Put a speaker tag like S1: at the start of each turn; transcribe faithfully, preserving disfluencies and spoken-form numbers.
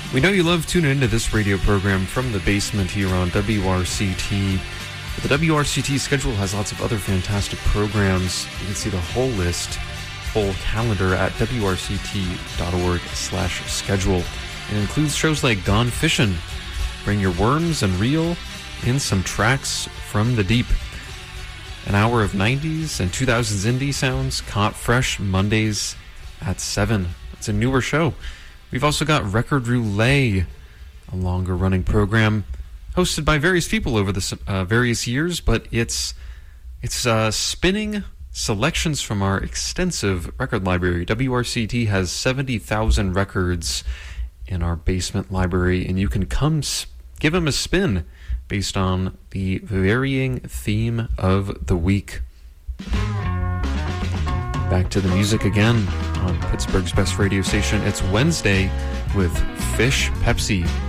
S1: We know you love tuning into this radio program from the basement here on W R C T. But the W R C T schedule has lots of other fantastic programs. You can see the whole list, whole calendar at W R C T dot org slash schedule. It includes shows like Gone Fishin', bring your worms and reel in some tracks from the deep. An hour of nineties and two thousands indie sounds, caught fresh Mondays at seven. It's a newer show. We've also got Record Roulette, a longer running program hosted by various people over the uh, various years, but it's it's uh, spinning selections from our extensive record library. W R C T has seventy thousand records in our basement library, and you can come sp- give them a spin based on the varying theme of the week. Back to the music again on Pittsburgh's best radio station. It's Wednesday with Fish Pepsi.